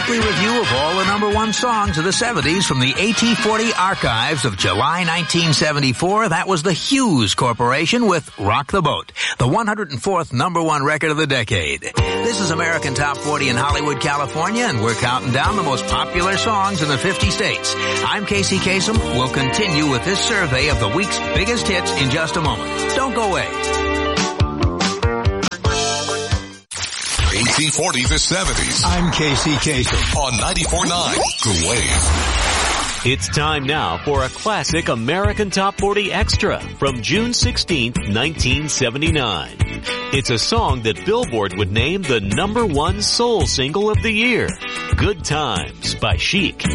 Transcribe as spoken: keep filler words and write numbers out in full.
weekly review of all the number one songs of the seventies from the A T forty archives of July nineteen seventy-four. That was the Hughes Corporation with Rock the Boat, the one hundred fourth number one record of the decade. This is American Top forty in Hollywood, California, and we're counting down the most popular songs in the fifty states. I'm Casey Kasem. We'll continue with this survey of the week's biggest hits in just a moment. Don't go away. A T forty the seventies. I'm Casey Kasem. On ninety-four point nine The Wave. It's time now for a classic American Top forty Extra from June sixteenth, nineteen seventy-nine. It's a song that Billboard would name the number one soul single of the year, Good Times by Chic.